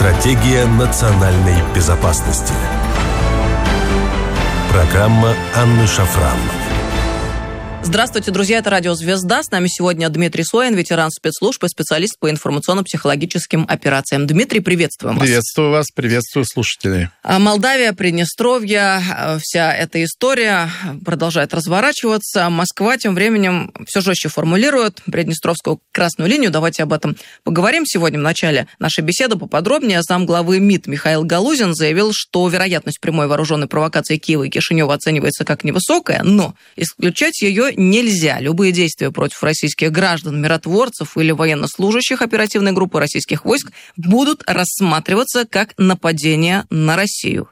Стратегия национальной безопасности. Программа Анны Шафран. Здравствуйте, друзья, это Радио Звезда. С нами сегодня Дмитрий Соин, ветеран спецслужб и специалист по информационно-психологическим операциям. Дмитрий, приветствуем вас. Приветствую вас, приветствую слушателей. Молдавия, Приднестровье, вся эта история продолжает разворачиваться. Москва тем временем все жестче формулирует Приднестровскую красную линию. Давайте об этом поговорим сегодня в начале нашей беседы поподробнее. Замглавы МИД Михаил Галузин заявил, что вероятность прямой вооруженной провокации Киева и Кишинева оценивается как невысокая, но исключать ее нельзя. Любые действия против российских граждан, миротворцев или военнослужащих оперативной группы российских войск будут рассматриваться как нападение на Россию.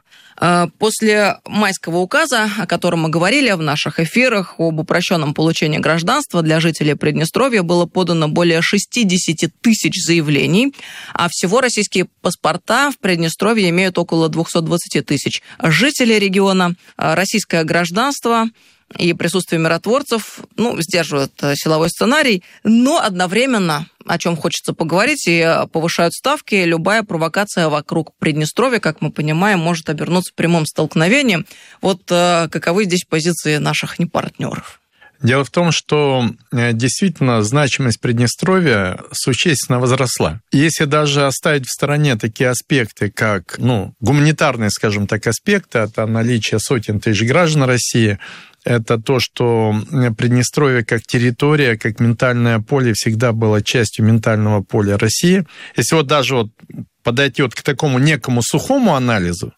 После майского указа, о котором мы говорили в наших эфирах, об упрощенном получении гражданства для жителей Приднестровья было подано более 60 тысяч заявлений, а всего российские паспорта в Приднестровье имеют около 220 тысяч жителей региона. Российское гражданство и присутствие миротворцев, сдерживают силовой сценарий, но одновременно, о чем хочется поговорить, и повышают ставки, любая провокация вокруг Приднестровья, как мы понимаем, может обернуться прямым столкновением. Вот каковы здесь позиции наших непартнеров? Дело в том, что действительно значимость Приднестровья существенно возросла. Если даже оставить в стороне такие аспекты, как гуманитарные, скажем так, аспекты, это наличие сотен тысяч граждан России, это то, что Приднестровье как территория, как ментальное поле всегда было частью ментального поля России. Если даже подойти к такому некому сухому анализу,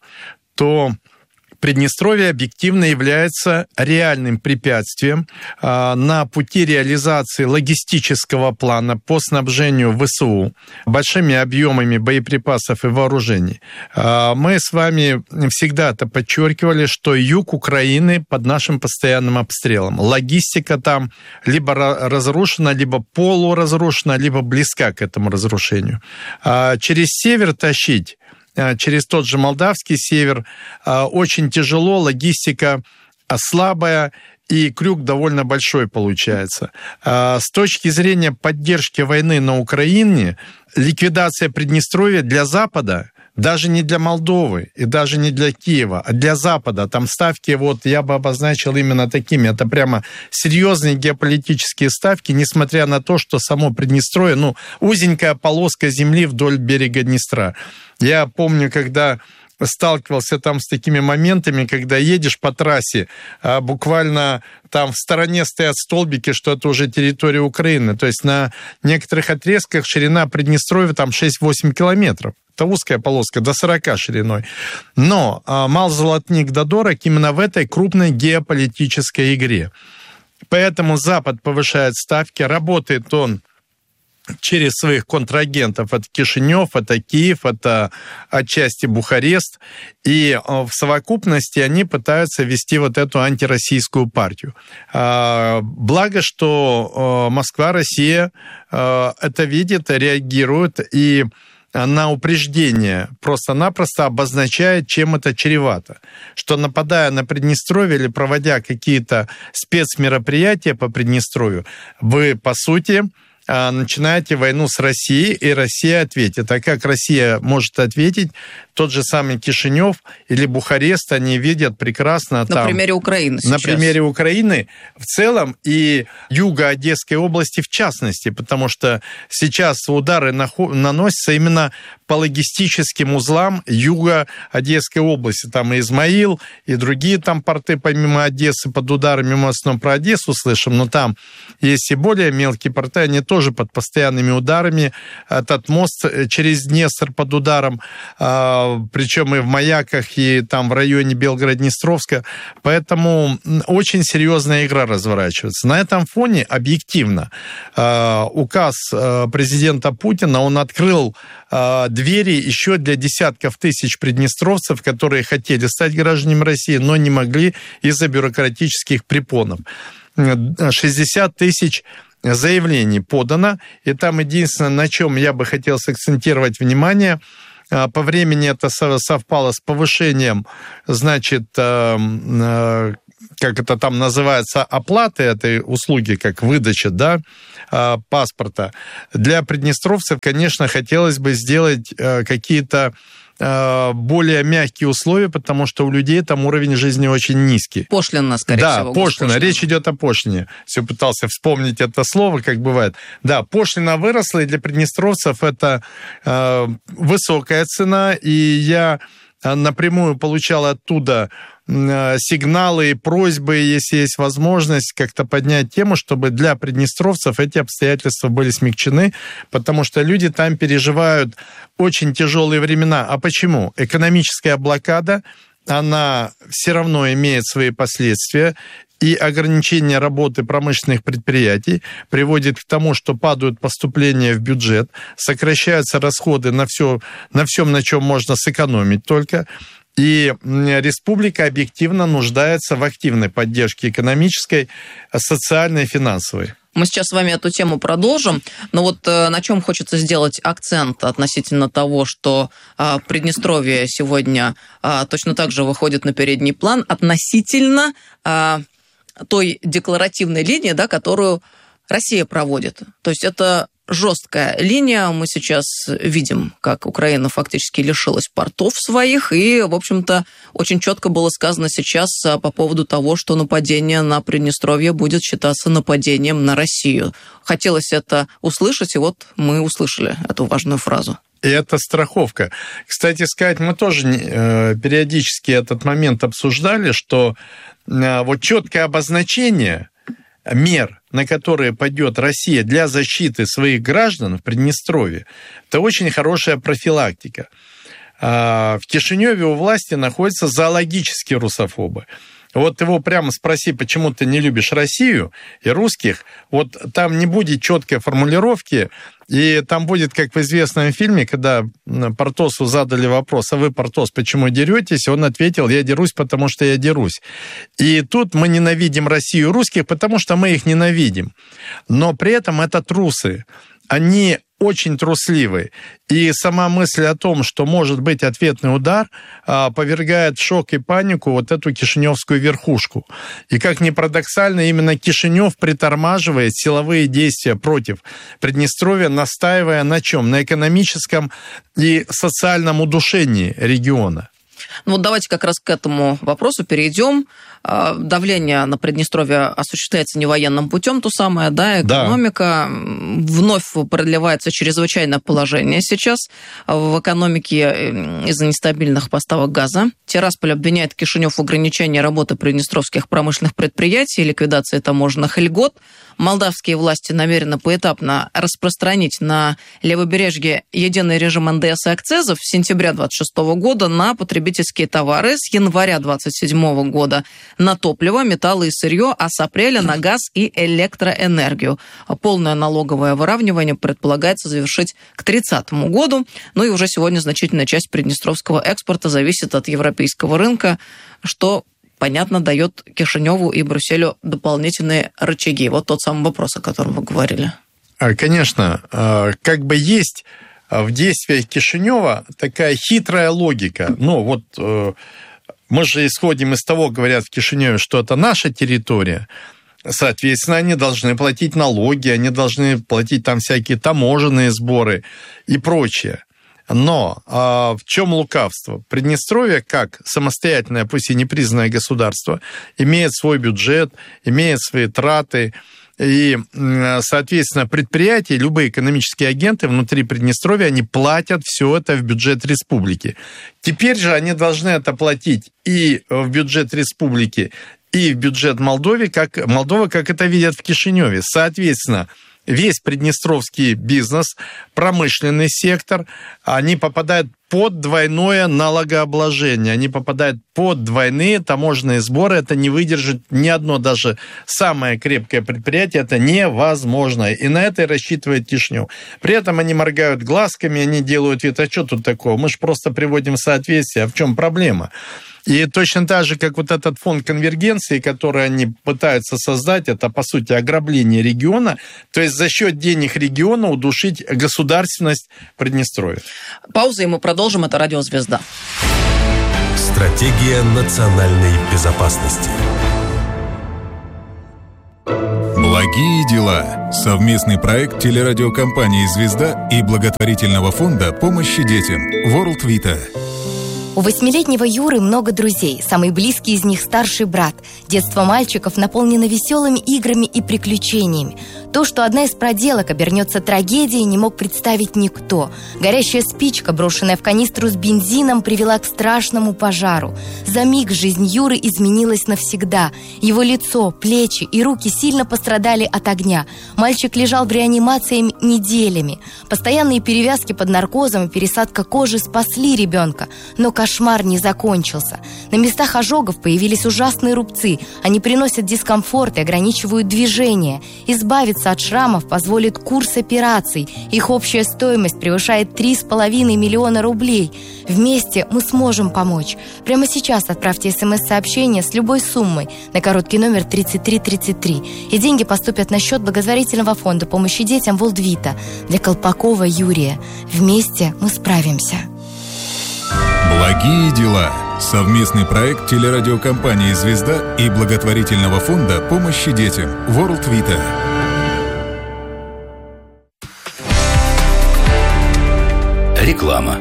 то Приднестровье объективно является реальным препятствием на пути реализации логистического плана по снабжению ВСУ большими объемами боеприпасов и вооружений. Мы с вами всегда это подчеркивали, что юг Украины под нашим постоянным обстрелом. Логистика там либо разрушена, либо полуразрушена, либо близка к этому разрушению. Через север тащить, через тот же молдавский север, очень тяжело, логистика слабая, и крюк довольно большой получается. С точки зрения поддержки войны на Украине, ликвидация Приднестровья для Запада, даже не для Молдовы и даже не для Киева, а для Запада. Там ставки, я бы обозначил именно такими. Это прямо серьезные геополитические ставки, несмотря на то, что само Приднестровье, узенькая полоска земли вдоль берега Днестра. Я помню, когда сталкивался там с такими моментами, когда едешь по трассе, буквально там в стороне стоят столбики, что это уже территория Украины. То есть на некоторых отрезках ширина Приднестровья там 6-8 километров. Это узкая полоска, до 40 шириной. Но мал золотник да дорог именно в этой крупной геополитической игре. Поэтому Запад повышает ставки, работает он через своих контрагентов. Это Кишинев, это Киев, это отчасти Бухарест. И в совокупности они пытаются вести эту антироссийскую партию. Благо, что Москва, Россия это видит, реагирует и на упреждение просто-напросто обозначает, чем это чревато. Что, нападая на Приднестровье или проводя какие-то спецмероприятия по Приднестровью, вы, по сути, начинаете войну с Россией, и Россия ответит. А как Россия может ответить? Тот же самый Кишинев или Бухарест, они видят прекрасно на примере Украины сейчас. На примере Украины в целом и юга Одесской области в частности, потому что сейчас удары наносятся именно по логистическим узлам юга Одесской области. Там и Измаил, и другие там порты помимо Одессы под ударами. Мы в основном про Одессу слышим, но там есть и более мелкие порты, они тоже под постоянными ударами. Этот мост через Днестр под ударом, причем и в Маяках, и там в районе Белгород-Днестровска. Поэтому очень серьезная игра разворачивается. На этом фоне объективно указ президента Путина, он открыл двери еще для десятков тысяч приднестровцев, которые хотели стать гражданами России, но не могли из-за бюрократических препонов. 60 тысяч заявлений подано, и там единственное, на чем я бы хотел сакцентировать внимание, по времени это совпало с повышением, как это там называется, оплаты этой услуги, как выдача, да, паспорта, для приднестровцев, конечно, хотелось бы сделать какие-то более мягкие условия, потому что у людей там уровень жизни очень низкий. Пошлина, скорее всего. Да, пошлина. Речь идет о пошлине. Все пытался вспомнить это слово, как бывает. Да, пошлина выросла, и для приднестровцев это высокая цена, и я напрямую получал оттуда сигналы и просьбы, если есть возможность, как-то поднять тему, чтобы для приднестровцев эти обстоятельства были смягчены, потому что люди там переживают очень тяжелые времена. А почему? Экономическая блокада, она все равно имеет свои последствия, и ограничение работы промышленных предприятий приводит к тому, что падают поступления в бюджет, сокращаются расходы на всем, на чем можно сэкономить только. И республика объективно нуждается в активной поддержке экономической, социальной и финансовой. Мы сейчас с вами эту тему продолжим, но вот на чем хочется сделать акцент относительно того, что Приднестровье сегодня точно так же выходит на передний план относительно той декларативной линии, да, которую Россия проводит. То есть это жесткая линия. Мы сейчас видим, как Украина фактически лишилась портов своих, и, в общем-то, очень четко было сказано сейчас по поводу того, что нападение на Приднестровье будет считаться нападением на Россию. Хотелось это услышать, и вот мы услышали эту важную фразу. И это страховка. Кстати сказать, мы тоже периодически этот момент обсуждали, что вот четкое обозначение мер, на которые пойдет Россия для защиты своих граждан в Приднестровье, это очень хорошая профилактика. В Кишиневе у власти находятся зоологические русофобы. Вот его прямо спроси, почему ты не любишь Россию и русских, вот там не будет четкой формулировки, и там будет, как в известном фильме, когда Портосу задали вопрос: а вы, Портос, почему деретесь? Он ответил: я дерусь, потому что я дерусь. И тут мы ненавидим Россию и русских, потому что мы их ненавидим. Но при этом это трусы. Они очень трусливы. И сама мысль о том, что может быть ответный удар, повергает в шок и панику вот эту кишиневскую верхушку. И как ни парадоксально, именно Кишинев притормаживает силовые действия против Приднестровья, настаивая на чем? На экономическом и социальном удушении региона. Ну вот давайте как раз к этому вопросу перейдем. Давление на Приднестровье осуществляется не военным путем, то самое, да, экономика. Да. Вновь продлевается чрезвычайное положение сейчас в экономике из-за нестабильных поставок газа. Тирасполь обвиняет Кишинев в ограничении работы приднестровских промышленных предприятий, ликвидации таможенных льгот. Молдавские власти намерены поэтапно распространить на левобережье единый режим НДС и акцизов с сентября 2026 года на потребительские товары, с января 2027 года на топливо, металлы и сырье, а с апреля на газ и электроэнергию. Полное налоговое выравнивание предполагается завершить к 2030 году. Ну и уже сегодня значительная часть приднестровского экспорта зависит от европейского рынка, что, понятно, дает Кишиневу и Брюсселю дополнительные рычаги. Вот тот самый вопрос, о котором вы говорили. Конечно, как бы есть в действиях Кишинева такая хитрая логика. Ну, вот мы же исходим из того, говорят в Кишиневе, что это наша территория. Соответственно, они должны платить налоги, они должны платить там всякие таможенные сборы и прочее. Но в чем лукавство? Приднестровье, как самостоятельное, пусть и непризнанное государство, имеет свой бюджет, имеет свои траты, и, соответственно, предприятия, любые экономические агенты внутри Приднестровья, они платят все это в бюджет республики. Теперь же они должны это платить и в бюджет республики, и в бюджет Молдовы, как это видят в Кишиневе. Соответственно, весь приднестровский бизнес, промышленный сектор, они попадают под двойное налогообложение, они попадают под двойные таможенные сборы. Это не выдержит ни одно даже самое крепкое предприятие, это невозможно. И на это и рассчитывает Кишинев. При этом они моргают глазками, они делают вид: а что тут такого? Мы же просто приводим в соответствие. А в чем проблема? И точно так же, как вот этот фонд конвергенции, который они пытаются создать, это, по сути, ограбление региона, то есть за счет денег региона удушить государственность Приднестровья. Пауза, и мы продолжим. Это «Радио Звезда». Стратегия национальной безопасности. Благие дела. Совместный проект телерадиокомпании «Звезда» и благотворительного фонда помощи детям World Vita. У 8-летнего Юры много друзей. Самый близкий из них – старший брат. Детство мальчиков наполнено веселыми играми и приключениями. То, что одна из проделок обернется трагедией, не мог представить никто. Горящая спичка, брошенная в канистру с бензином, привела к страшному пожару. За миг жизнь Юры изменилась навсегда. Его лицо, плечи и руки сильно пострадали от огня. Мальчик лежал в реанимации неделями. Постоянные перевязки под наркозом и пересадка кожи спасли ребенка. Но кошмар не закончился. На местах ожогов появились ужасные рубцы. Они приносят дискомфорт и ограничивают движение. Избавиться от шрамов позволит курс операций. Их общая стоимость превышает 3,5 миллиона рублей. Вместе мы сможем помочь. Прямо сейчас отправьте СМС-сообщение с любой суммой на короткий номер 3333. И деньги поступят на счет благотворительного фонда помощи детям World Vita для Колпакова Юрия. Вместе мы справимся. Благие дела. Совместный проект телерадиокомпании «Звезда» и благотворительного фонда помощи детям World Vita. Реклама.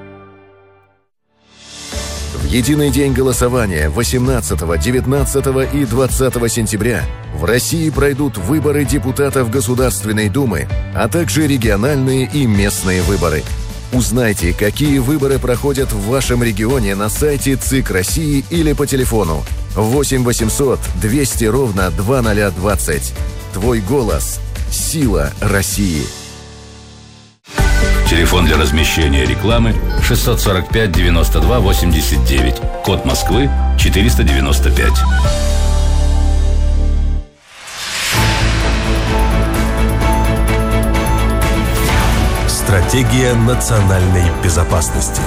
В единый день голосования 18, 19 и 20 сентября в России пройдут выборы депутатов Государственной Думы, а также региональные и местные выборы. Узнайте, какие выборы проходят в вашем регионе на сайте ЦИК России или по телефону 8 800 200 ровно 2020. Твой голос – сила России. Телефон для размещения рекламы 645 92 89. Код Москвы 495. Стратегия национальной безопасности.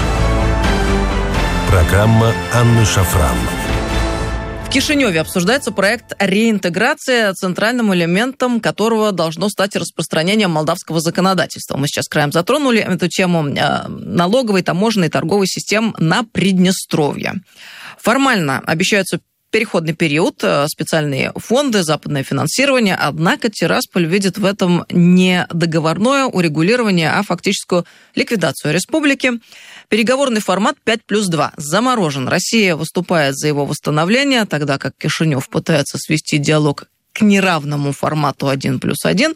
Программа Анны Шафран. В Кишиневе обсуждается проект реинтеграции, центральным элементом которого должно стать распространение молдавского законодательства. Мы сейчас краем затронули эту тему налоговой, таможенной, торговой систем на Приднестровье. Формально обещаются переходный период, специальные фонды, западное финансирование, однако Тирасполь видит в этом не договорное урегулирование, а фактическую ликвидацию республики. Переговорный формат 5+2 заморожен. Россия выступает за его восстановление, тогда как Кишинев пытается свести диалог к неравному формату 1+1.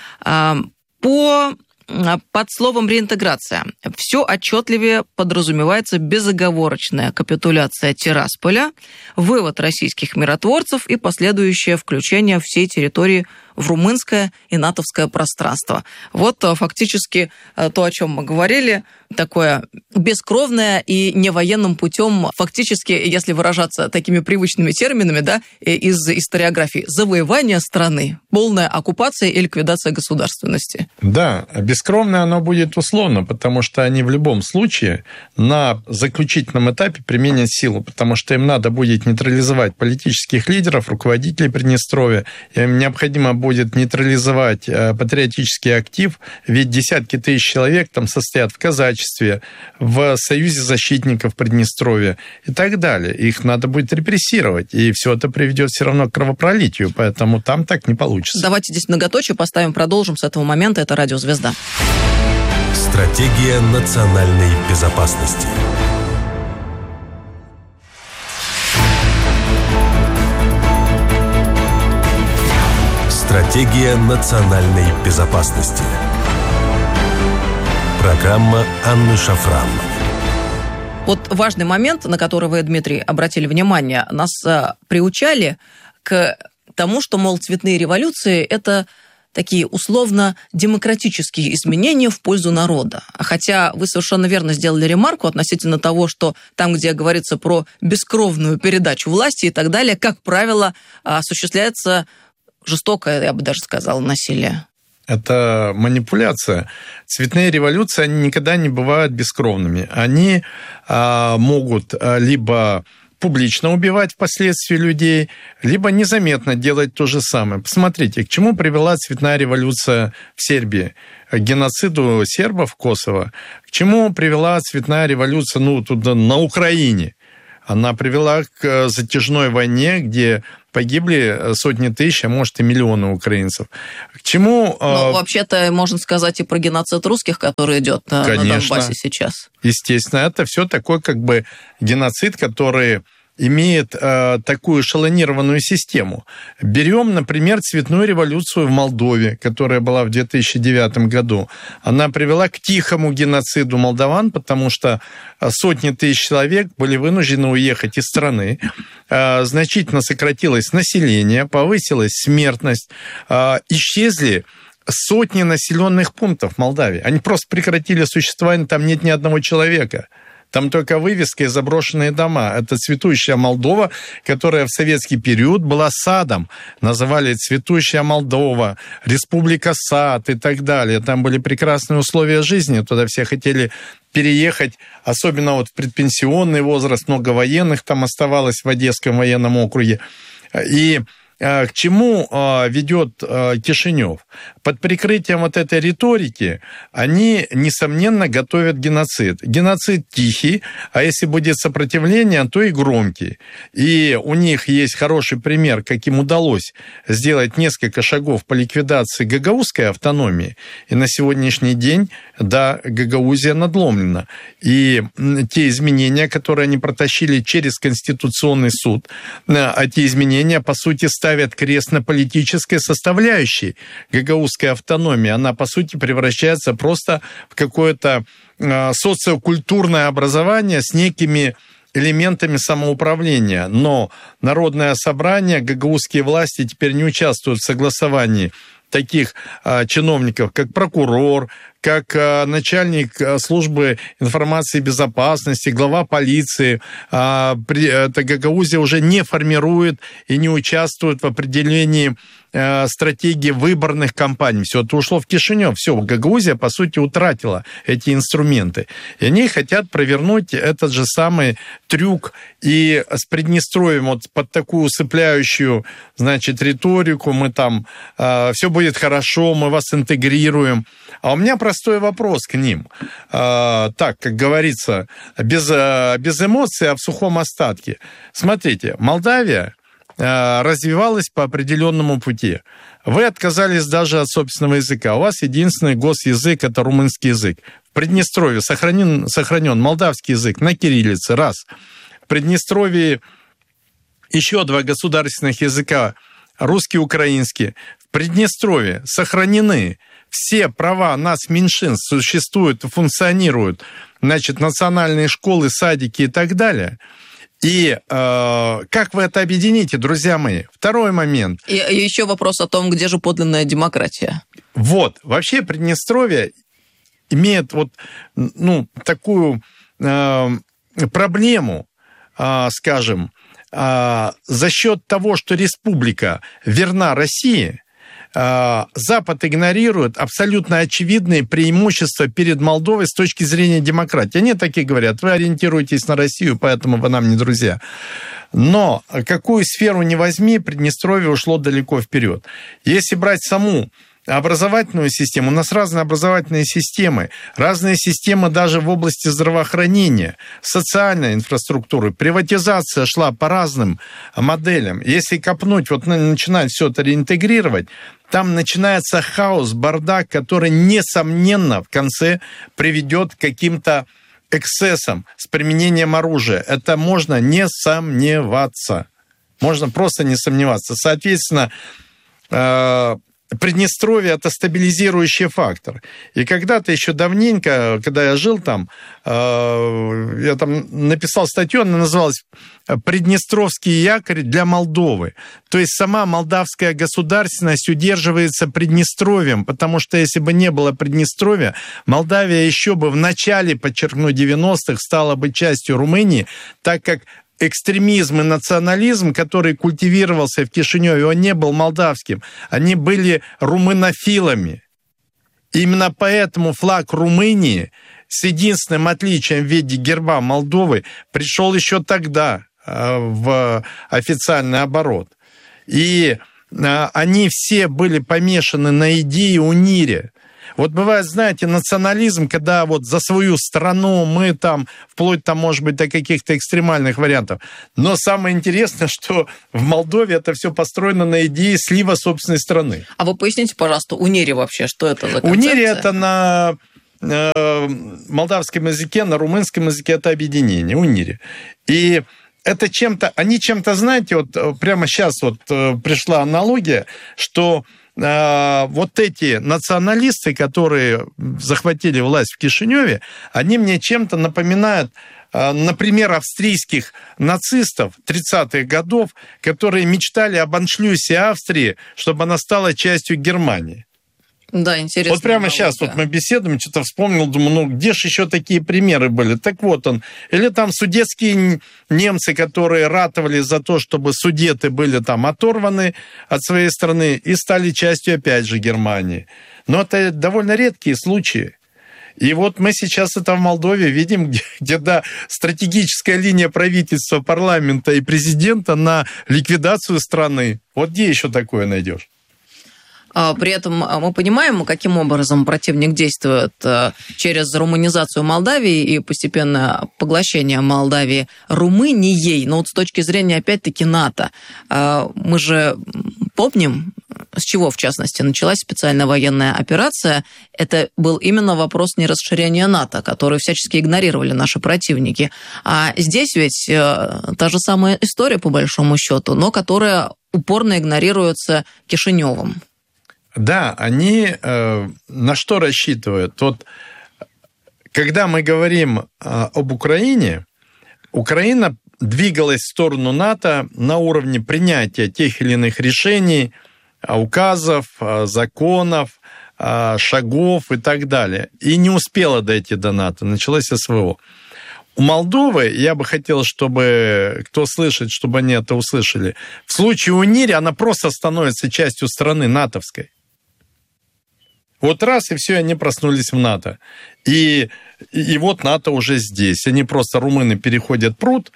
Под словом «реинтеграция» все отчетливее подразумевается безоговорочная капитуляция Тирасполя, вывод российских миротворцев и последующее включение всей территории в румынское и натовское пространство. Вот фактически то, о чем мы говорили, такое бескровное и не военным путем, фактически, если выражаться такими привычными терминами, да, из историографии, завоевание страны, полная оккупация и ликвидация государственности. Да, бескровное оно будет условно, потому что они в любом случае на заключительном этапе применят силу, потому что им надо будет нейтрализовать политических лидеров, руководителей Приднестровья, им необходимо будет нейтрализовать патриотический актив, ведь десятки тысяч человек там состоят в казачестве, в Союзе защитников Приднестровья и так далее. Их надо будет репрессировать, и все это приведет все равно к кровопролитию, поэтому там так не получится. Давайте здесь многоточие поставим, продолжим с этого момента. Это «Радио Звезда». Стратегия национальной безопасности. Стратегия национальной безопасности. Программа Анны Шафран. Вот важный момент, на который вы, Дмитрий, обратили внимание. Нас приучали к тому, что, мол, цветные революции – это такие условно-демократические изменения в пользу народа. Хотя вы совершенно верно сделали ремарку относительно того, что там, где говорится про бескровную передачу власти и так далее, как правило, осуществляется жестокое, я бы даже сказала, насилие. Это манипуляция. Цветные революции, они никогда не бывают бескровными. Они могут либо публично убивать впоследствии людей, либо незаметно делать то же самое. Посмотрите, к чему привела цветная революция в Сербии, к геноциду сербов в Косово, к чему привела цветная революция тут на Украине. Она привела к затяжной войне, где погибли сотни тысяч, а может и миллионы украинцев. К чему... Ну, вообще-то можно сказать и про геноцид русских, который идет на Донбассе сейчас. Естественно, это все такой как бы геноцид, который имеет такую эшелонированную систему. Берем, например, цветную революцию в Молдове, которая была в 2009 году. Она привела к тихому геноциду молдаван, потому что сотни тысяч человек были вынуждены уехать из страны. Значительно сократилось население, повысилась смертность, исчезли сотни населенных пунктов в Молдавии. Они просто прекратили существование, там нет ни одного человека. Там только вывеска и заброшенные дома. Это цветущая Молдова, которая в советский период была садом. Называли цветущая Молдова, республика сад и так далее. Там были прекрасные условия жизни. Туда все хотели переехать, особенно вот в предпенсионный возраст. Много военных там оставалось в Одесском военном округе. И к чему ведет Кишинев? Под прикрытием вот этой риторики они, несомненно, готовят геноцид. Геноцид тихий, а если будет сопротивление, то и громкий. И у них есть хороший пример, как им удалось сделать несколько шагов по ликвидации гагаузской автономии. И на сегодняшний день, да, Гагаузия надломлена. И те изменения, которые они протащили через Конституционный суд, те изменения, по сути, ставят крест на политической составляющей гагаузской автономии. Она, по сути, превращается просто в какое-то социокультурное образование с некими элементами самоуправления. Но Народное собрание, гагаузские власти теперь не участвуют в согласовании таких чиновников, как прокурор, как начальник службы информации и безопасности, глава полиции. Гагаузия уже не формирует и не участвует в определении стратегии выборных кампаний. Все это ушло в Кишинев. Все, Гагаузия, по сути, утратила эти инструменты. И они хотят провернуть этот же самый трюк и с Приднестровьем вот под такую усыпляющую, значит, риторику. Мы там, все будет хорошо, мы вас интегрируем. А у меня простой вопрос к ним. Так, как говорится, без эмоций, а в сухом остатке. Смотрите, Молдавия развивалась по определенному пути. Вы отказались даже от собственного языка. У вас единственный госязык – это румынский язык. В Приднестровье сохранен молдавский язык на кириллице, раз. В Приднестровье еще два государственных языка – русский и украинский. В Приднестровье сохранены все права нацменьшинств, существуют и функционируют, значит, национальные школы, садики и так далее. И как вы это объедините, друзья мои? Второй момент. И еще вопрос о том, где же подлинная демократия. Вот. Вообще Приднестровье имеет вот, такую проблему, скажем, за счет того, что республика верна России, Запад игнорирует абсолютно очевидные преимущества перед Молдовой с точки зрения демократии. Они такие говорят: вы ориентируетесь на Россию, поэтому вы нам не друзья. Но какую сферу ни возьми, Приднестровье ушло далеко вперед. Если брать саму образовательную систему, у нас разные образовательные системы, разные системы даже в области здравоохранения, социальной инфраструктуры, приватизация шла по разным моделям. Если копнуть, вот начинать все это реинтегрировать, там начинается хаос, бардак, который, несомненно, в конце приведет к каким-то эксцессам с применением оружия. Это можно не сомневаться. Можно просто не сомневаться. Соответственно, Приднестровье – это стабилизирующий фактор. И когда-то еще давненько, когда я жил там, я там написал статью, она называлась «Приднестровский якорь для Молдовы». То есть сама молдавская государственность удерживается Приднестровьем, потому что если бы не было Приднестровья, Молдавия еще бы в начале, подчеркну, 90-х стала бы частью Румынии, так как экстремизм и национализм, который культивировался в Кишиневе, он не был молдавским. Они были румынофилами. Именно поэтому флаг Румынии с единственным отличием в виде герба Молдовы пришел еще тогда в официальный оборот. И они все были помешаны на идее УНИРе. Вот бывает, знаете, национализм, когда вот за свою страну мы там, вплоть там, может быть, до каких-то экстремальных вариантов. Но самое интересное, что в Молдове это все построено на идее слива собственной страны. А вы поясните, пожалуйста, унири вообще, что это за концепция? Унири это на молдавском языке, на румынском языке это объединение, унири. И это чем-то, они чем-то, знаете, вот прямо сейчас вот пришла аналогия, что вот эти националисты, которые захватили власть в Кишиневе, они мне чем-то напоминают, например, австрийских нацистов 30-х годов, которые мечтали об аншлюсе Австрии, чтобы она стала частью Германии. Да, интересно. Вот прямо сейчас вот мы беседуем, что-то вспомнил, думаю, ну где же еще такие примеры были? Так вот он. Или там судетские немцы, которые ратовали за то, чтобы судеты были там оторваны от своей страны и стали частью, опять же, Германии. Но это довольно редкие случаи. И вот мы сейчас это в Молдове видим, где да, стратегическая линия правительства, парламента и президента на ликвидацию страны. Вот где еще такое найдешь? При этом мы понимаем, каким образом противник действует через румынизацию Молдавии и постепенное поглощение Молдавии Румынией. Но вот с точки зрения, опять-таки, НАТО, мы же помним, с чего, в частности, началась специальная военная операция. Это был именно вопрос нерасширения НАТО, который всячески игнорировали наши противники. А здесь ведь та же самая история, по большому счету, но которая упорно игнорируется Кишиневым. Да, они на что рассчитывают? Вот, когда мы говорим об Украине, Украина двигалась в сторону НАТО на уровне принятия тех или иных решений, указов, законов, шагов и так далее. И не успела дойти до НАТО, началось СВО. У Молдовы, я бы хотел, чтобы кто слышит, чтобы они это услышали, в случае унири она просто становится частью страны натовской. Вот раз, и все, они проснулись в НАТО. И вот НАТО уже здесь. Они просто, румыны, переходят пруд.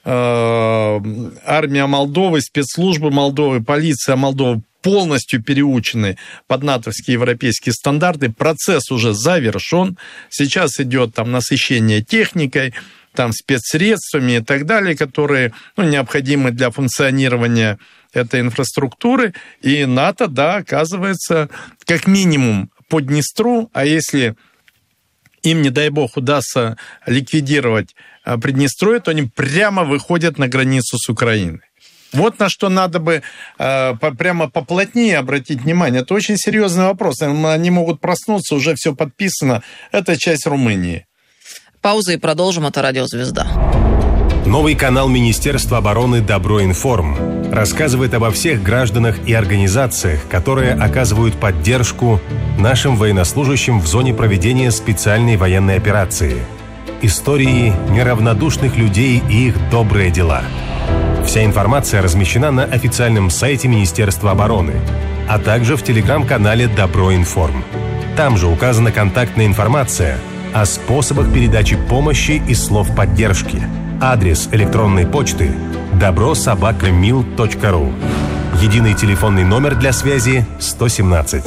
Армия Молдовы, спецслужбы Молдовы, полиция Молдовы полностью переучены под натовские европейские стандарты. Процесс уже завершен. Сейчас идет там насыщение техникой, там спецсредствами и так далее, которые необходимы для функционирования этой инфраструктуры. И НАТО, да, оказывается, как минимум по Днестру, а если им, не дай бог, удастся ликвидировать Приднестровье, то они прямо выходят на границу с Украиной. Вот на что надо бы прямо поплотнее обратить внимание. Это очень серьезный вопрос. Они могут проснуться, уже все подписано. Это часть Румынии. Пауза и продолжим. Это «Радио Звезда». Новый канал Министерства обороны «Доброинформ» рассказывает обо всех гражданах и организациях, которые оказывают поддержку нашим военнослужащим в зоне проведения специальной военной операции. Истории неравнодушных людей и их добрые дела. Вся информация размещена на официальном сайте Министерства обороны, а также в телеграм-канале «Доброинформ». Там же указана контактная информация о способах передачи помощи и слов поддержки. Адрес электронной почты добро@mil.ru. Единый телефонный номер для связи 117.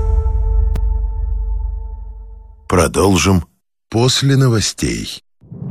Продолжим после новостей.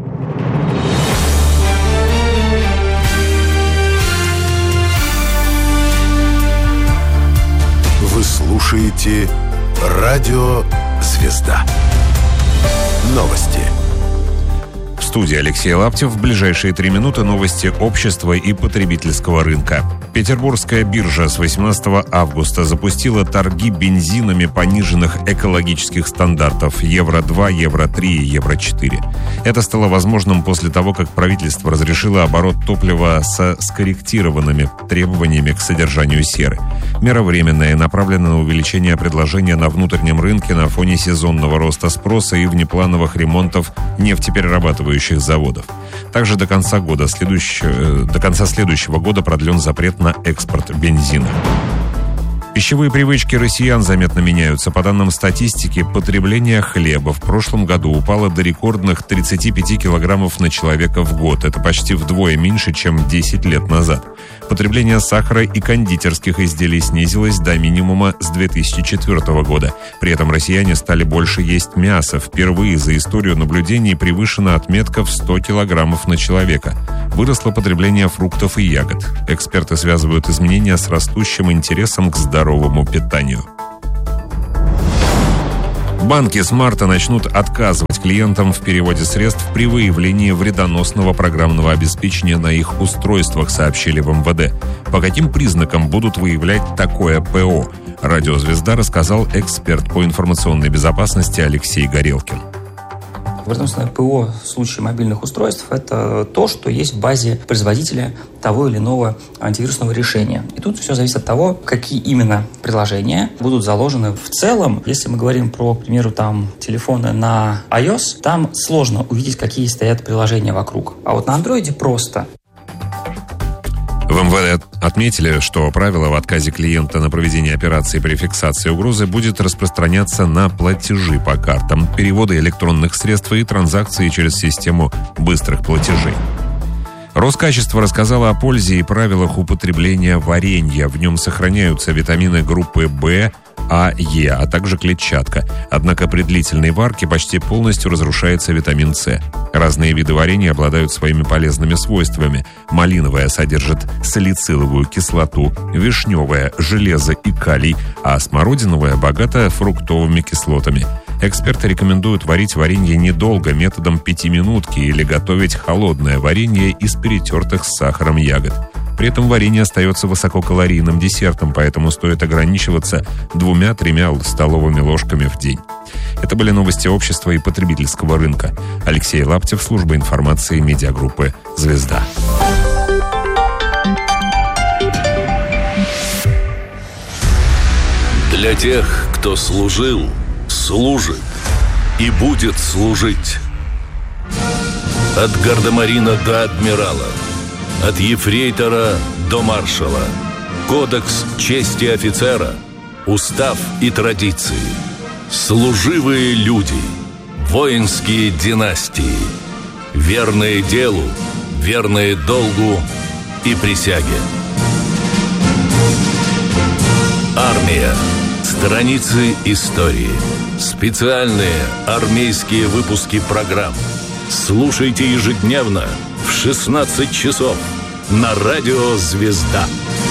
Вы слушаете «Радио Звезда». Новости. В студии Алексей Лаптев. В ближайшие 3 минуты новости общества и потребительского рынка. Петербургская биржа с 18 августа запустила торги бензинами пониженных экологических стандартов Евро-2, Евро-3 и Евро-4. Это стало возможным после того, как правительство разрешило оборот топлива со скорректированными требованиями к содержанию серы. Мера временная и направлена на увеличение предложения на внутреннем рынке на фоне сезонного роста спроса и внеплановых ремонтов нефтеперерабатывающих заводов. Также до конца следующего года продлен запрет на экспорт бензина. Пищевые привычки россиян заметно меняются. По данным статистики, потребление хлеба в прошлом году упало до рекордных 35 килограммов на человека в год. Это почти вдвое меньше, чем 10 лет назад. Потребление сахара и кондитерских изделий снизилось до минимума с 2004 года. При этом россияне стали больше есть мяса. Впервые за историю наблюдений превышена отметка в 100 килограммов на человека. Выросло потребление фруктов и ягод. Эксперты связывают изменения с растущим интересом к здоровому питанию. Банки с марта начнут отказывать клиентам в переводе средств при выявлении вредоносного программного обеспечения на их устройствах, сообщили в МВД. По каким признакам будут выявлять такое ПО? Радио «Звезда» рассказал эксперт по информационной безопасности Алексей Горелкин. Вредоносное ПО в случае мобильных устройств – это то, что есть в базе производителя того или иного антивирусного решения. И тут все зависит от того, какие именно приложения будут заложены в целом. Если мы говорим про, к примеру, телефоны на iOS, там сложно увидеть, какие стоят приложения вокруг. А вот на Android просто. В МВД отметили, что правило в отказе клиента на проведение операции при фиксации угрозы будет распространяться на платежи по картам, переводы электронных средств и транзакции через систему быстрых платежей. Роскачество рассказало о пользе и правилах употребления варенья. В нем сохраняются витамины группы В, А, Е, а также клетчатка. Однако при длительной варке почти полностью разрушается витамин С. Разные виды варенья обладают своими полезными свойствами. Малиновое содержит салициловую кислоту, вишневое – железо и калий, а смородиновое богато фруктовыми кислотами. Эксперты рекомендуют варить варенье недолго, методом 5-минутки, или готовить холодное варенье из перетертых с сахаром ягод. При этом варенье остается высококалорийным десертом, поэтому стоит ограничиваться 2-3 столовыми ложками в день. Это были новости общества и потребительского рынка. Алексей Лаптев, служба информации медиагруппы «Звезда». Для тех, кто служил, служит и будет служить. От гардемарина до адмирала, от ефрейтора до маршала. Кодекс чести офицера, устав и традиции. Служивые люди, воинские династии. Верные делу, верные долгу и присяге. Армия. Страницы истории. Специальные армейские выпуски программ. Слушайте ежедневно в 16 часов на радио «Звезда».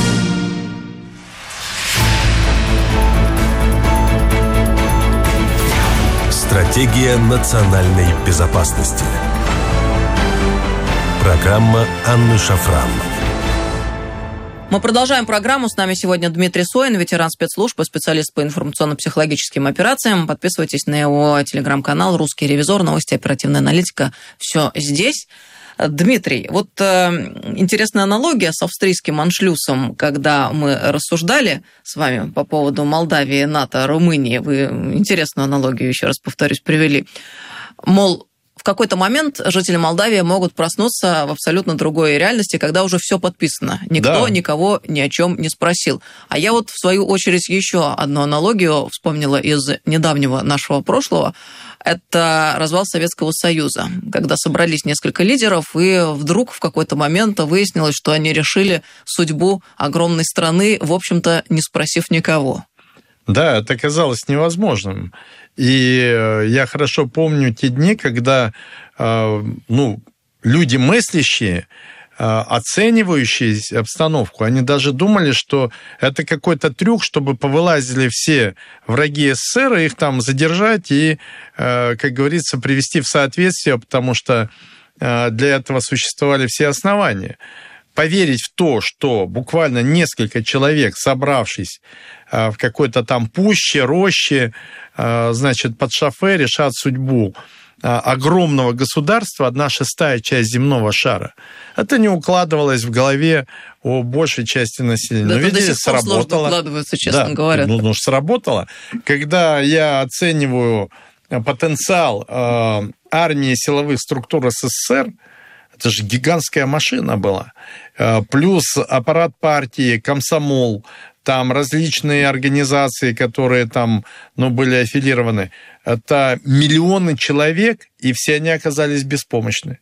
Стратегия национальной безопасности. Программа Анны Шафран. Мы продолжаем программу. С нами сегодня Дмитрий Соин, ветеран спецслужб и специалист по информационно-психологическим операциям. Подписывайтесь на его телеграм-канал «Русский ревизор», новости, оперативная аналитика. Все здесь. Дмитрий, вот интересная аналогия с австрийским аншлюсом, когда мы рассуждали с вами по поводу Молдавии, НАТО, Румынии. Вы интересную аналогию, еще раз повторюсь, привели. Мол, в какой-то момент жители Молдавии могут проснуться в абсолютно другой реальности, когда уже все подписано. Никто никого ни о чем не спросил. А я вот, в свою очередь, еще одну аналогию вспомнила из недавнего нашего прошлого. Это развал Советского Союза, когда собрались несколько лидеров, и вдруг в какой-то момент выяснилось, что они решили судьбу огромной страны, в общем-то, не спросив никого. Да, это казалось невозможным. И я хорошо помню те дни, когда люди мыслящие, оценивающие обстановку, они даже думали, что это какой-то трюк, чтобы повылазили все враги СССР, их там задержать и, как говорится, привести в соответствие, потому что для этого существовали все основания. Поверить в то, что буквально несколько человек, собравшись в какой-то там пуще, роще, значит, под шофе, решат судьбу огромного государства, 1/6 часть земного шара. Это не укладывалось в голове у большей части населения. Да, но это видите, до сих пор сработало. сложно укладывается, честно говоря. Ну, сработало. Когда я оцениваю потенциал армии силовых структур СССР, это же гигантская машина была. Плюс аппарат партии, комсомол, там различные организации, которые там, были аффилированы. Это миллионы человек, и все они оказались беспомощны.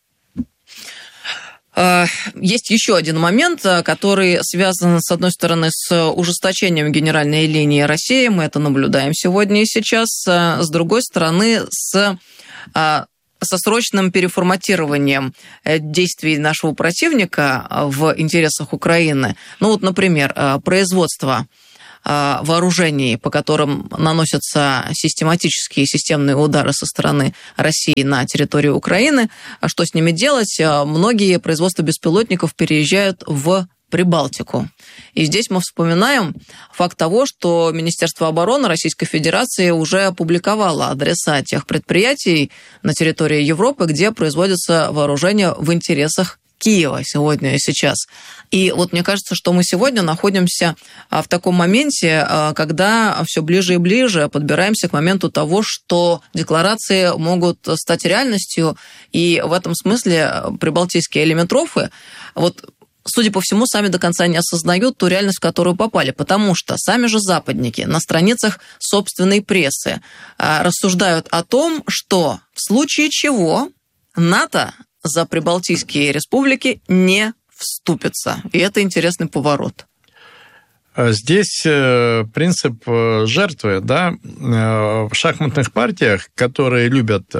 Есть еще один момент, который связан, с одной стороны, с ужесточением генеральной линии России. Мы это наблюдаем сегодня и сейчас. С другой стороны, со срочным переформатированием действий нашего противника в интересах Украины. Например, производство вооружений, по которым наносятся систематические системные удары со стороны России на территорию Украины. А что с ними делать? Многие производства беспилотников переезжают в Прибалтику. И здесь мы вспоминаем факт того, что Министерство обороны Российской Федерации уже опубликовало адреса тех предприятий на территории Европы, где производятся вооружения в интересах Киева сегодня и сейчас. И мне кажется, что мы сегодня находимся в таком моменте, когда все ближе и ближе подбираемся к моменту того, что декларации могут стать реальностью, и в этом смысле прибалтийские элементрофы, судя по всему, сами до конца не осознают ту реальность, в которую попали, потому что сами же западники на страницах собственной прессы рассуждают о том, что в случае чего НАТО за прибалтийские республики не вступится. И это интересный поворот. Здесь принцип жертвы, в шахматных партиях, которые любят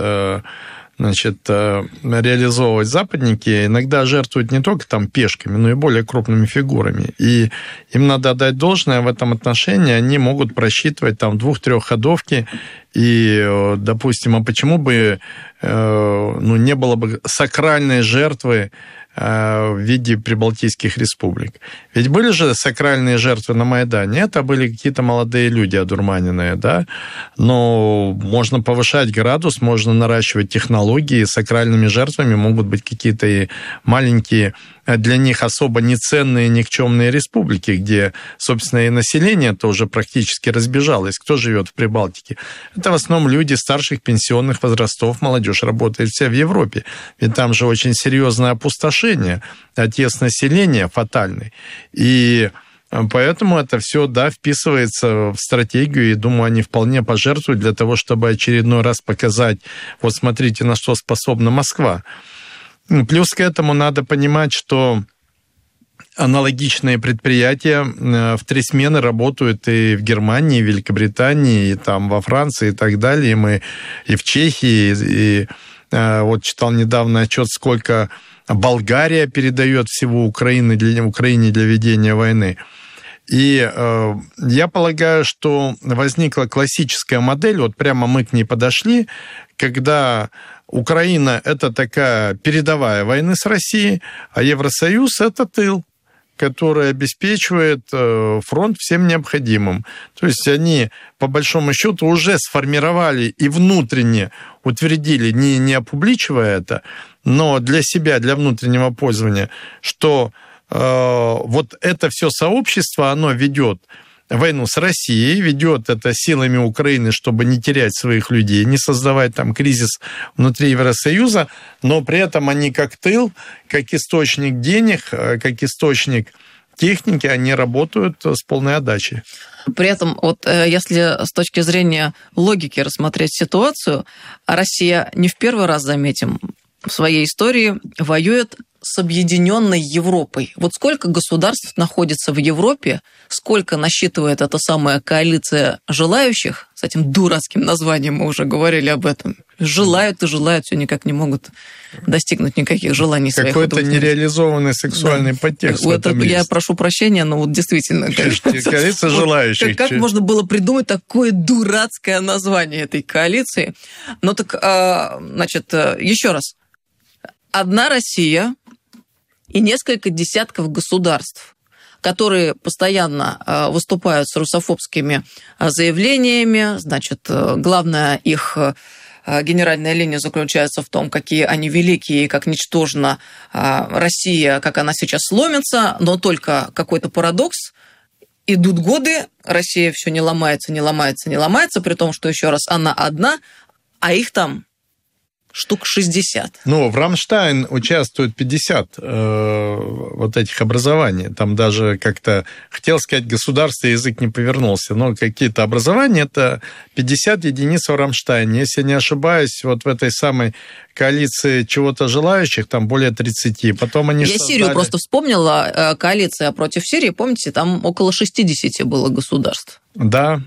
реализовывать западники, иногда жертвуют не только пешками, но и более крупными фигурами. И им надо отдать должное в этом отношении. Они могут просчитывать 2-3 ходовки. И, допустим, а почему бы не было бы сакральной жертвы в виде прибалтийских республик? Ведь были же сакральные жертвы на Майдане. Это были какие-то молодые люди одурманенные, но можно повышать градус, можно наращивать технологии. Сакральными жертвами могут быть какие-то и маленькие, для них особо неценные, никчемные республики, где, собственно, и население тоже практически разбежалось. Кто живет в Прибалтике? Это в основном люди старших пенсионных возрастов, молодежь работает вся в Европе. Ведь там же очень серьезное опустошение, отъезд населения фатальный. И поэтому это все, вписывается в стратегию, и, думаю, они вполне пожертвуют для того, чтобы очередной раз показать, смотрите, на что способна Москва. Плюс к этому надо понимать, что аналогичные предприятия в 3 смены работают и в Германии, и в Великобритании, и во Франции, и так далее. Мы и в Чехии, и читал недавно отчет, сколько Болгария передает всего Украине для ведения войны. И я полагаю, что возникла классическая модель, прямо мы к ней подошли, когда Украина – это такая передовая войны с Россией, а Евросоюз – это тыл, который обеспечивает фронт всем необходимым. То есть они, по большому счету, уже сформировали и внутренне утвердили, не опубличивая это, но для себя, для внутреннего пользования, что это все сообщество, оно ведет войну с Россией, ведет это силами Украины, чтобы не терять своих людей, не создавать кризис внутри Евросоюза, но при этом они как тыл, как источник денег, как источник техники, они работают с полной отдачей. При этом, если с точки зрения логики рассмотреть ситуацию, Россия не в первый раз, заметим, в своей истории воюет с объединенной Европой. Сколько государств находится в Европе, сколько насчитывает эта самая коалиция желающих, с этим дурацким названием мы уже говорили об этом, желают и желают, все никак не могут достигнуть никаких желаний своих. Какой-то нереализованный сексуальный подтекст в этом есть. Я прошу прощения, но действительно... Коалиция желающих. Как можно было придумать такое дурацкое название этой коалиции? Еще раз. Одна Россия и несколько десятков государств, которые постоянно выступают с русофобскими заявлениями. Главная их генеральная линия заключается в том, какие они великие и как ничтожна Россия, как она сейчас сломится, но только какой-то парадокс. Идут годы, Россия все не ломается, при том, что, еще раз, она одна, а их там штук 60. В Рамштайн участвует 50 вот этих образований. Там даже как-то, хотел сказать, государство, язык не повернулся, но какие-то образования, это 50 единиц в Рамштайне. Если не ошибаюсь, вот в этой самой коалиции чего-то желающих, там более 30. Потом они Сирию просто вспомнила, коалиция против Сирии, помните, там около 60 было государств. Да.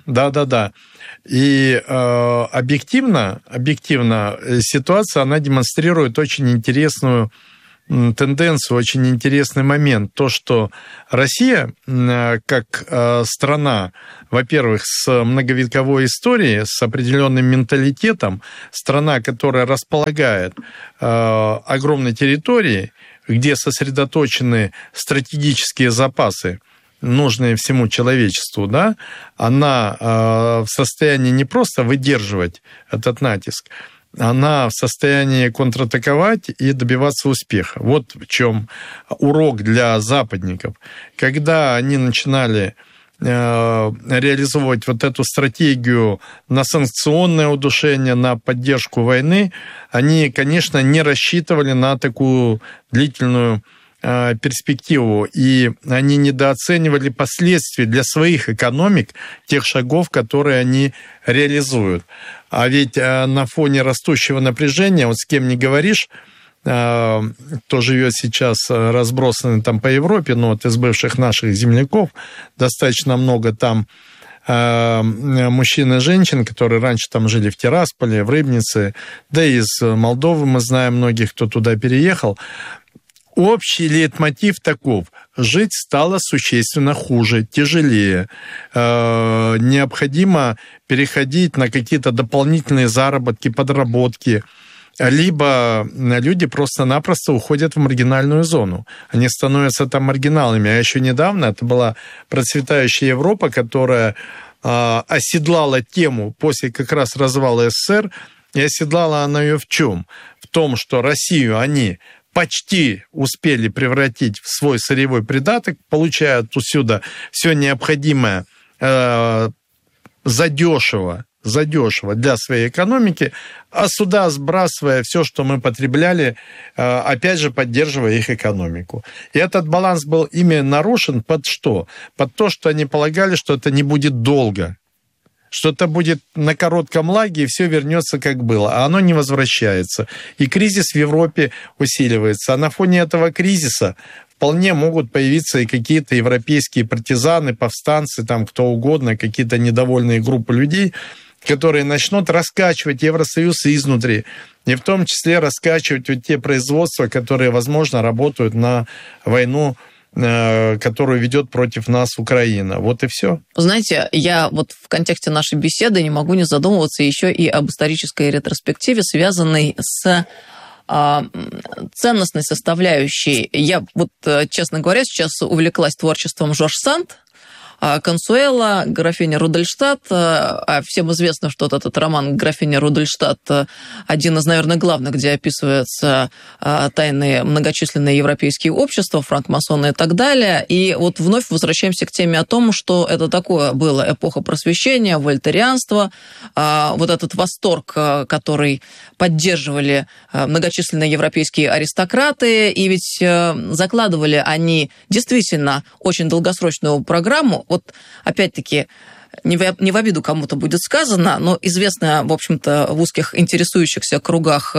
И объективно ситуация, она демонстрирует очень интересную тенденцию, очень интересный момент. То, что Россия, как страна, во-первых, с многовековой историей, с определенным менталитетом, страна, которая располагает огромной территорией, где сосредоточены стратегические запасы, нужные всему человечеству, да, она в состоянии не просто выдерживать этот натиск, она в состоянии контратаковать и добиваться успеха. Вот в чем урок для западников. Когда они начинали реализовывать вот эту стратегию на санкционное удушение, на поддержку войны, они, конечно, не рассчитывали на такую длительную перспективу, и они недооценивали последствия для своих экономик тех шагов, которые они реализуют. А ведь на фоне растущего напряжения, вот с кем не говоришь, кто живет сейчас разбросанный там по Европе, но вот из бывших наших земляков достаточно много там мужчин и женщин, которые раньше там жили в Тирасполе, в Рыбнице, да и из Молдовы мы знаем многих, кто туда переехал. Общий лейтмотив таков. Жить стало существенно хуже, тяжелее. Необходимо переходить на какие-то дополнительные заработки, подработки. Либо люди просто-напросто уходят в маргинальную зону. Они становятся там маргиналами. А еще недавно это была процветающая Европа, которая оседлала тему после как раз развала СССР. И оседлала она ее в чем? В том, что Россию они почти успели превратить в свой сырьевой придаток, получая отсюда все необходимое задешево для своей экономики, а сюда сбрасывая все, что мы потребляли, опять же, поддерживая их экономику. И этот баланс был именно нарушен под что? Под то, что они полагали, что это не будет долго, что это будет на коротком лаге, и все вернется, как было. А оно не возвращается. И кризис в Европе усиливается. А на фоне этого кризиса вполне могут появиться и какие-то европейские партизаны, повстанцы, там кто угодно, какие-то недовольные группы людей, которые начнут раскачивать Евросоюз изнутри. И в том числе раскачивать вот те производства, которые, возможно, работают на войну, которую ведет против нас Украина. Вот и все. Знаете, я вот в контексте нашей беседы не могу не задумываться еще и об исторической ретроспективе, связанной с ценностной составляющей. Я вот, честно говоря, сейчас увлеклась творчеством Жорж Санд, Консуэла, графиня Рудольштадт. А всем известно, что вот этот роман «Графиня Рудольштадт» один из, наверное, главных, где описываются тайные многочисленные европейские общества, франкмасоны и так далее. И вот вновь возвращаемся к теме о том, что это такое было эпоха просвещения, вольтерианства, вот этот восторг, который поддерживали многочисленные европейские аристократы, и ведь закладывали они действительно очень долгосрочную программу. Вот, опять-таки, не в обиду кому-то будет сказано, но известная, в общем-то, в узких интересующихся кругах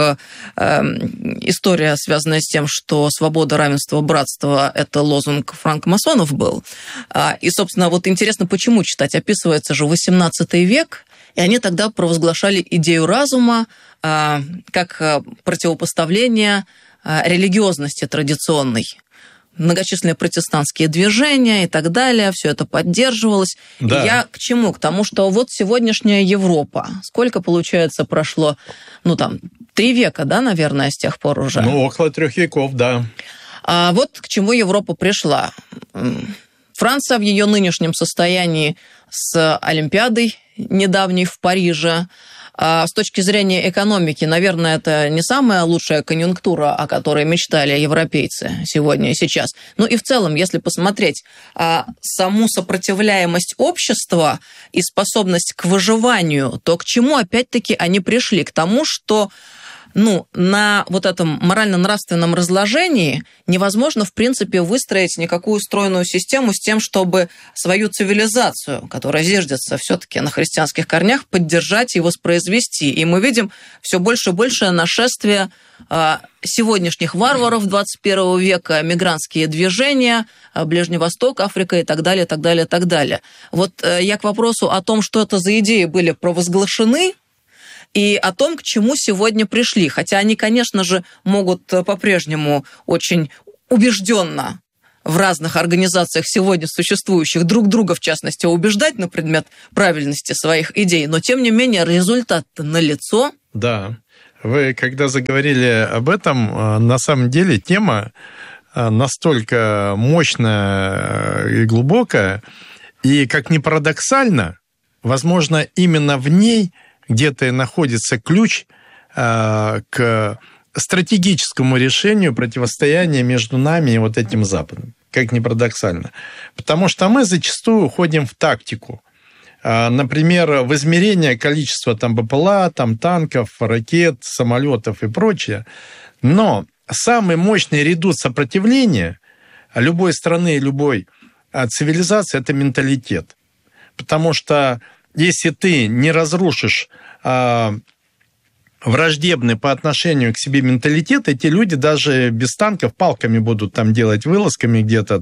история, связанная с тем, что свобода, равенство, братство – это лозунг франкмасонов был. И, собственно, вот интересно, почему читать? Описывается же XVIII век, и они тогда провозглашали идею разума как противопоставление религиозности традиционной. Многочисленные протестантские движения и так далее, все это поддерживалось. Да. И я к чему? К тому, что вот сегодняшняя Европа, сколько, получается, прошло, 3 века, да, наверное, с тех пор уже? Около 3 веков, да. А вот к чему Европа пришла. Франция в ее нынешнем состоянии с Олимпиадой недавней в Париже. С точки зрения экономики, наверное, это не самая лучшая конъюнктура, о которой мечтали европейцы сегодня и сейчас. Ну и в целом, если посмотреть саму сопротивляемость общества и способность к выживанию, то к чему, опять-таки, они пришли? К тому, что на вот этом морально-нравственном разложении невозможно, в принципе, выстроить никакую стройную систему с тем, чтобы свою цивилизацию, которая зиждется все-таки на христианских корнях, поддержать и воспроизвести. И мы видим все больше и больше нашествия сегодняшних варваров 21 века, мигрантские движения, Ближний Восток, Африка и так далее, так далее, так далее. Вот я к вопросу о том, что это за идеи были провозглашены, и о том, к чему сегодня пришли. Хотя они, конечно же, могут по-прежнему очень убежденно в разных организациях сегодня существующих друг друга, в частности, убеждать на предмет правильности своих идей, но, тем не менее, результат-то налицо. Да. Вы, когда заговорили об этом, на самом деле тема настолько мощная и глубокая, и, как ни парадоксально, возможно, именно в ней где-то и находится ключ к стратегическому решению противостояния между нами и вот этим Западом, как ни парадоксально. Потому что мы зачастую уходим в тактику. Например, в измерение количества БПЛА, танков, ракет, самолетов и прочее. Но самый мощный редут сопротивления любой страны и любой цивилизации – это менталитет. Потому что если ты не разрушишь враждебный по отношению к себе менталитет, эти люди даже без танков палками будут делать вылазками где-то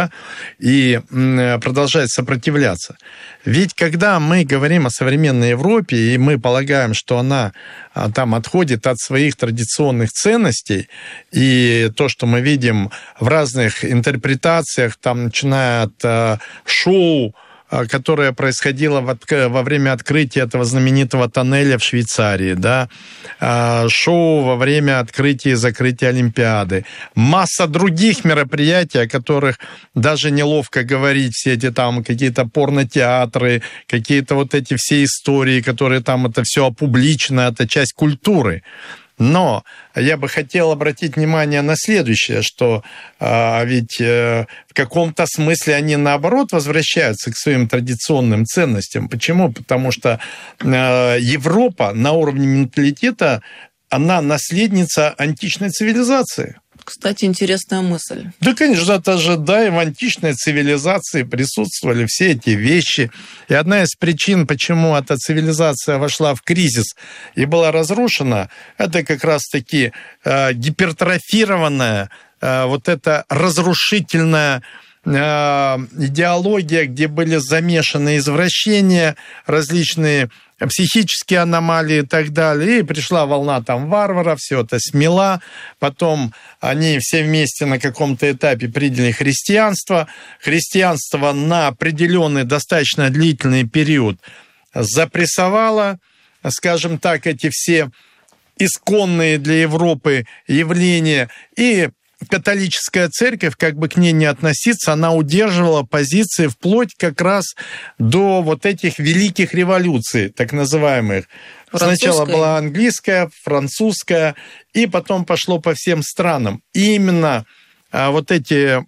и продолжать сопротивляться. Ведь когда мы говорим о современной Европе, и мы полагаем, что она отходит от своих традиционных ценностей, и то, что мы видим в разных интерпретациях, начиная от шоу, которое происходило во время открытия этого знаменитого тоннеля в Швейцарии, шоу во время открытия и закрытия Олимпиады, масса других мероприятий, о которых даже неловко говорить, все эти какие-то порнотеатры, какие-то эти все истории, которые это все опубличено, это часть культуры. Но я бы хотел обратить внимание на следующее, что ведь в каком-то смысле они, наоборот, возвращаются к своим традиционным ценностям. Почему? Потому что Европа на уровне менталитета, она наследница античной цивилизации. Кстати, интересная мысль. Да, конечно, это же, и в античной цивилизации присутствовали все эти вещи. И одна из причин, почему эта цивилизация вошла в кризис и была разрушена, это как раз-таки гипертрофированная, эта разрушительная идеология, где были замешаны извращения, различные психические аномалии и так далее. И пришла волна варваров, все это смела. Потом они все вместе на каком-то этапе приняли христианство. Христианство на определенный достаточно длительный период запрессовало, скажем так, эти все исконные для Европы явления. И католическая церковь, как бы к ней не относиться, она удерживала позиции вплоть как раз до этих великих революций, так называемых. Сначала была английская, французская, и потом пошло по всем странам. И именно эти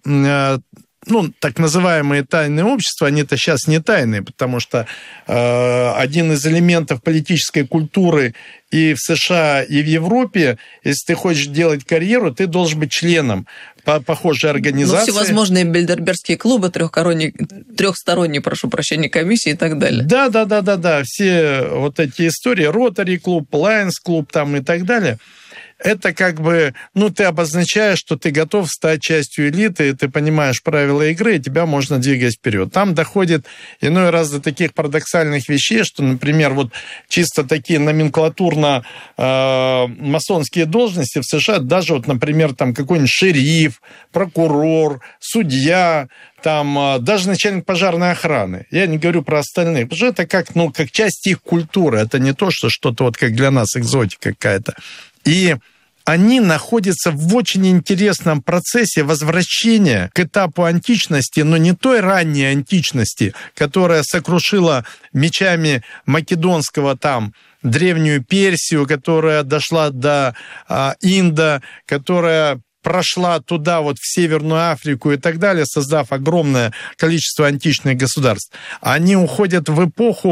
так называемые тайные общества, они-то сейчас не тайные, потому что один из элементов политической культуры и в США, и в Европе, если ты хочешь делать карьеру, ты должен быть членом похожей организации. Всевозможные бильдербергские клубы, трехсторонние, прошу прощения, комиссии и так далее. Да, все эти истории, Ротари клуб, Лайонс клуб и так далее. Это ты обозначаешь, что ты готов стать частью элиты, и ты понимаешь правила игры, и тебя можно двигать вперед. Там доходит иной раз до таких парадоксальных вещей, что, например, чисто такие номенклатурно масонские должности в США, даже например, какой-нибудь шериф, прокурор, судья, даже начальник пожарной охраны. Я не говорю про остальных, потому что это как часть их культуры. Это не то, что что-то как для нас экзотика какая-то. И они находятся в очень интересном процессе возвращения к этапу античности, но не той ранней античности, которая сокрушила мечами македонского древнюю Персию, которая дошла до Инда, которая прошла туда, в Северную Африку и так далее, создав огромное количество античных государств. Они уходят в эпоху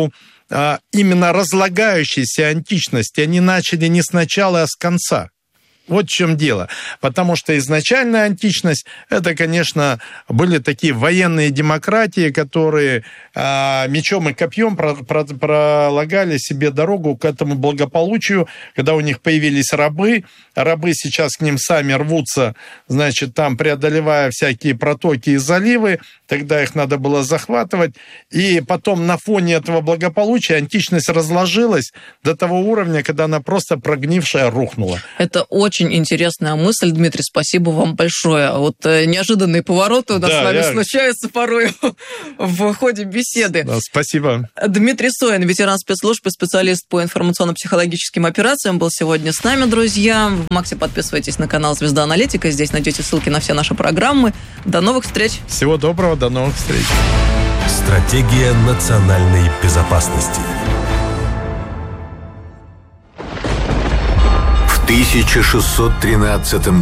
именно разлагающейся античности они начали не сначала, а с конца. Вот в чем дело. Потому что изначальная античность, это, конечно, были такие военные демократии, которые мечом и копьем пролагали себе дорогу к этому благополучию, когда у них появились рабы. Рабы сейчас к ним сами рвутся, значит, там преодолевая всякие протоки и заливы. Тогда их надо было захватывать. И потом на фоне этого благополучия античность разложилась до того уровня, когда она просто прогнившая рухнула. Это очень интересная мысль, Дмитрий, спасибо вам большое. Вот неожиданные повороты у нас с вами случаются порой в ходе беседы. Да, спасибо. Дмитрий Соин, ветеран спецслужб и специалист по информационно-психологическим операциям, был сегодня с нами, друзья. В Максе подписывайтесь на канал «Звезда Аналитика». Здесь найдете ссылки на все наши программы. До новых встреч. Всего доброго, до новых встреч. Стратегия национальной безопасности. В 1613